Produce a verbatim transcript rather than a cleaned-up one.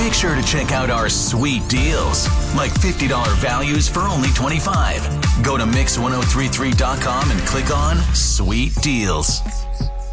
make sure to check out our sweet deals, like fifty dollars values for only twenty-five dollars. Go to mix ten thirty-three dot com and click on Sweet Deals.